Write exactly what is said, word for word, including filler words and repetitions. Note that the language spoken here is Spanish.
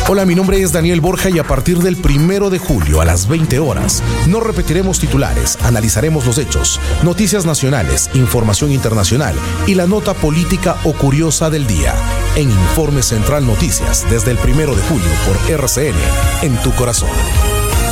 Hola, mi nombre es Daniel Borja y a partir del primero de julio a las veinte horas no repetiremos titulares, analizaremos los hechos, noticias nacionales, información internacional y la nota política o curiosa del día en Informe Central Noticias desde el primero de julio por R C N en tu corazón.